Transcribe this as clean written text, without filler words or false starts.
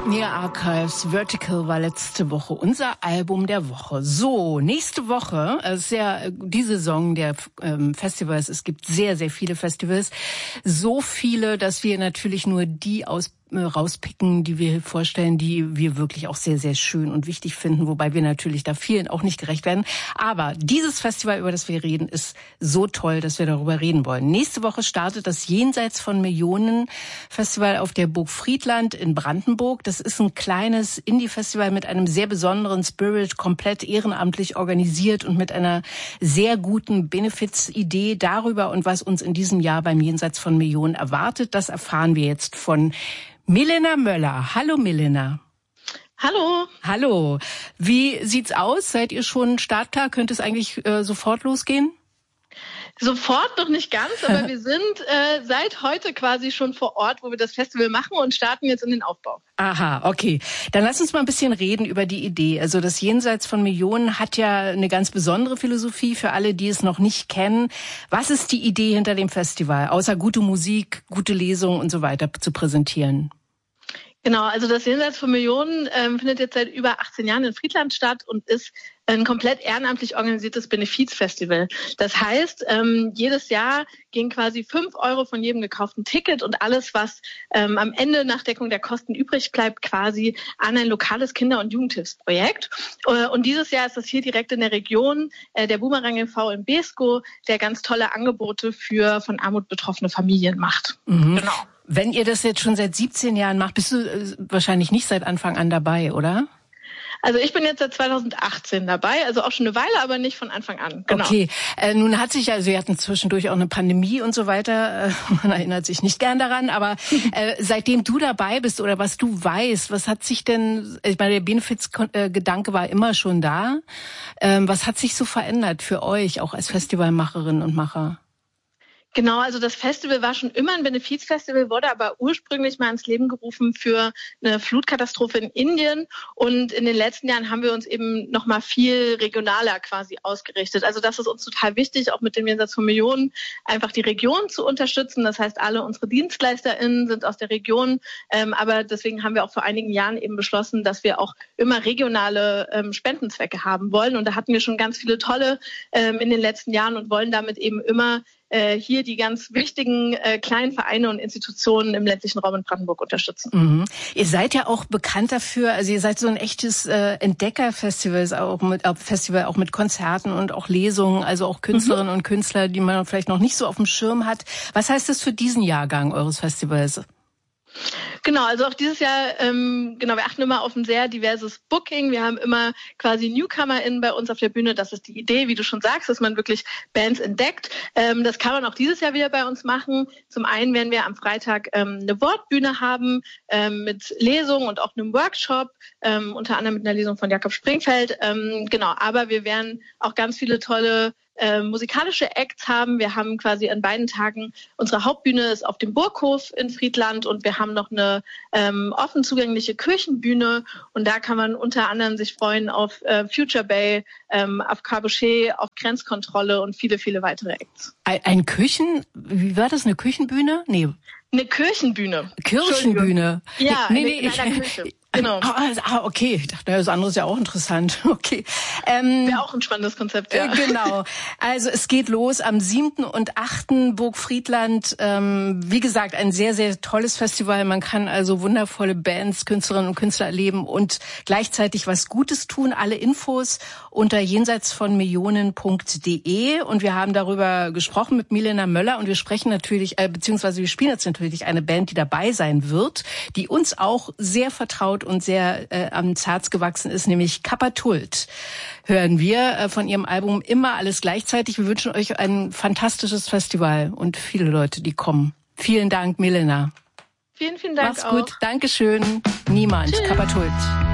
Near Archives, Vertical war letzte Woche unser Album der Woche. So, nächste Woche, ist ja die Saison der Festivals. Es gibt sehr, sehr viele Festivals. So viele, dass wir natürlich nur die rauspicken, die wir vorstellen, die wir wirklich auch sehr, sehr schön und wichtig finden, wobei wir natürlich da vielen auch nicht gerecht werden. Aber dieses Festival, über das wir reden, ist so toll, dass wir darüber reden wollen. Nächste Woche startet das Jenseits von Millionen Festival auf der Burg Friedland in Brandenburg. Das ist ein kleines Indie-Festival mit einem sehr besonderen Spirit, komplett ehrenamtlich organisiert und mit einer sehr guten Benefits-Idee darüber und was uns in diesem Jahr beim Jenseits von Millionen erwartet. Das erfahren wir jetzt von Milena Möller. Hallo Milena. Hallo. Hallo. Wie sieht's aus? Seid ihr schon startklar? Könnte es eigentlich sofort losgehen? Sofort noch nicht ganz, aber wir sind seit heute quasi schon vor Ort, wo wir das Festival machen und starten jetzt in den Aufbau. Aha, okay. Dann lass uns mal ein bisschen reden über die Idee. Also das Jenseits von Millionen hat ja eine ganz besondere Philosophie für alle, die es noch nicht kennen. Was ist die Idee hinter dem Festival, außer gute Musik, gute Lesungen und so weiter zu präsentieren? Genau, also das Jenseits von Millionen findet jetzt seit über 18 Jahren in Friedland statt und ist ein komplett ehrenamtlich organisiertes Benefizfestival. Das heißt, jedes Jahr gehen quasi 5 € von jedem gekauften Ticket und alles, was am Ende nach Deckung der Kosten übrig bleibt, quasi an ein lokales Kinder- und Jugendhilfsprojekt. Und dieses Jahr ist das hier direkt in der Region, der Boomerang e.V. in Beeskow, der ganz tolle Angebote für von Armut betroffene Familien macht. Mhm. Genau. Wenn ihr das jetzt schon seit 17 Jahren macht, bist du wahrscheinlich nicht seit Anfang an dabei, oder? Also ich bin jetzt seit 2018 dabei, also auch schon eine Weile, aber nicht von Anfang an. Genau. Okay, nun hat sich, also wir hatten zwischendurch auch eine Pandemie und so weiter, man erinnert sich nicht gern daran, aber seitdem du dabei bist oder was du weißt, was hat sich denn, ich meine, der Benefits-Gedanke war immer schon da, was hat sich so verändert für euch, auch als Festivalmacherinnen und Macher? Genau, also das Festival war schon immer ein Benefizfestival, wurde aber ursprünglich mal ins Leben gerufen für eine Flutkatastrophe in Indien. Und in den letzten Jahren haben wir uns eben noch mal viel regionaler quasi ausgerichtet. Also das ist uns total wichtig, auch mit dem Jenseits von Millionen, einfach die Region zu unterstützen. Das heißt, alle unsere DienstleisterInnen sind aus der Region. Aber deswegen haben wir auch vor einigen Jahren eben beschlossen, dass wir auch immer regionale Spendenzwecke haben wollen. Und da hatten wir schon ganz viele tolle in den letzten Jahren und wollen damit eben immer hier die ganz wichtigen kleinen Vereine und Institutionen im ländlichen Raum in Brandenburg unterstützen. Mhm. Ihr seid ja auch bekannt dafür, also ihr seid so ein echtes Entdeckerfestival, auch mit Konzerten und auch Lesungen, also auch Künstlerinnen und Künstler, die man vielleicht noch nicht so auf dem Schirm hat. Was heißt das für diesen Jahrgang eures Festivals? Genau, also auch dieses Jahr, wir achten immer auf ein sehr diverses Booking. Wir haben immer quasi NewcomerInnen bei uns auf der Bühne. Das ist die Idee, wie du schon sagst, dass man wirklich Bands entdeckt. Das kann man auch dieses Jahr wieder bei uns machen. Zum einen werden wir am Freitag eine Wortbühne haben mit Lesungen und auch einem Workshop, unter anderem mit einer Lesung von Jakob Springfeld. Aber wir werden auch ganz viele tolle musikalische Acts haben. Wir haben quasi an beiden Tagen, unsere Hauptbühne ist auf dem Burghof in Friedland und wir haben noch eine offen zugängliche Kirchenbühne und da kann man unter anderem sich freuen auf Future Bay, auf Cabochet, auf Grenzkontrolle und viele, viele weitere Acts. Wie war das, eine Küchenbühne? Nee. Eine Kirchenbühne. Kirchenbühne? Ja, in einer Kirche. Genau. Okay. Ich dachte, das andere ist ja auch interessant. Okay. Wäre auch ein spannendes Konzept, ja. Genau. Also es geht los am 7. und 8. Burg Friedland. Wie gesagt, ein sehr, sehr tolles Festival. Man kann also wundervolle Bands, Künstlerinnen und Künstler erleben und gleichzeitig was Gutes tun. Alle Infos unter jenseitsvonmillionen.de. Und wir haben darüber gesprochen mit Milena Möller und wir sprechen natürlich, beziehungsweise wir spielen jetzt natürlich eine Band, die dabei sein wird, die uns auch sehr vertraut und sehr ans Herz gewachsen ist, nämlich Kapatult. Hören wir von ihrem Album Immer alles gleichzeitig. Wir wünschen euch ein fantastisches Festival und viele Leute, die kommen. Vielen Dank, Milena. Vielen, vielen Dank. Mach's gut. Dankeschön. Niemand. Kapatult.